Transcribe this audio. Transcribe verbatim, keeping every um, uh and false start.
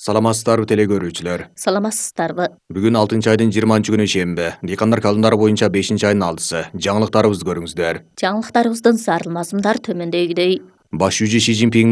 Саламатсыздарбы теле көрүүчүлөр. Саламатсыздарбы. Бүгүн алтынчы айдын жыйырманчы күнү шемби. Дыйкандар календары боюнча бешинчи айдын алтысы. Жаңылыктарыбызды көрүңүздөр. Жаңылыктарыбыздын зарыл мазмундар төмөндөгүдөй. Баш жүзү Си Цзиньпин